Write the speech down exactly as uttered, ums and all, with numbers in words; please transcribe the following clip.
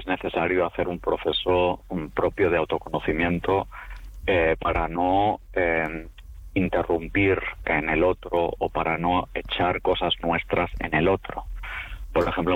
es necesario hacer un proceso un propio de autoconocimiento eh, para no eh, interrumpir en el otro o para no echar cosas nuestras en el otro. Por ejemplo,